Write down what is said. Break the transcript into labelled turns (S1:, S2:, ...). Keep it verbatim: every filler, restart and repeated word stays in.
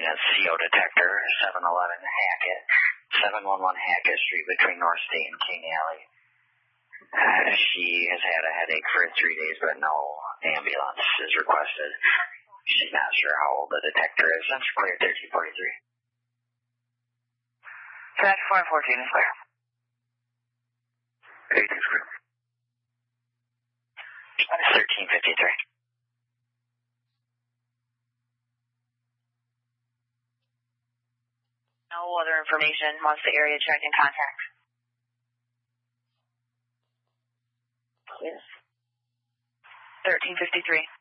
S1: a C O detector, seven eleven Hackett, seven one one Hackett Street between North State and King Alley. Uh, she has had a headache for three days, but no ambulance is requested. She's not sure how old the detector is. That's clear, thirteen forty-three.
S2: That's four fourteen is clear.
S1: eighteen is clear. thirteen fifty-three.
S2: No other information. Once the area checked and contact. Yes. thirteen fifty-three.